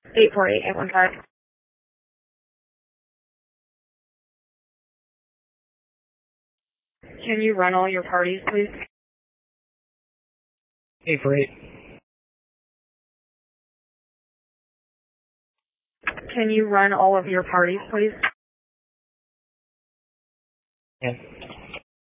848-815. Can you run all your parties, please? 848. Can you run all of your parties, please? Yeah.